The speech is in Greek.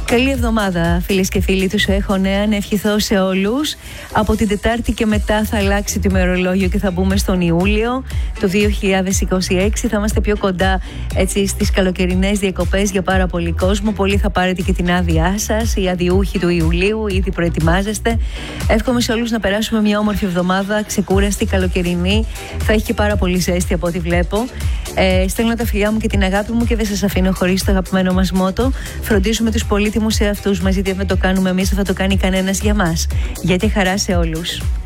Καλή εβδομάδα, φίλες και φίλοι του Έχω Νέα. Να ευχηθώ σε όλους. Από την Τετάρτη και μετά θα αλλάξει το ημερολόγιο και θα μπούμε στον Ιούλιο του 2026. Θα είμαστε πιο κοντά στις καλοκαιρινές διακοπές για πάρα πολύ κόσμο. Πολλοί θα πάρετε και την άδειά σας, οι αδειούχοι του Ιουλίου, ήδη προετοιμάζεστε. Εύχομαι σε όλους να περάσουμε μια όμορφη εβδομάδα, ξεκούραστη, καλοκαιρινή. Θα έχει και πάρα πολύ ζέστη από ό,τι βλέπω. Στέλνω τα φιλιά μου και την αγάπη μου και δεν σας αφήνω χωρίς το αγαπημένο μας μότο. Φροντίζουμε τους πολύτιμους εαυτούς μας, γιατί δεν το κάνουμε εμείς, δεν θα το κάνει κανένας για μας. Γιατί χαρά σε όλους.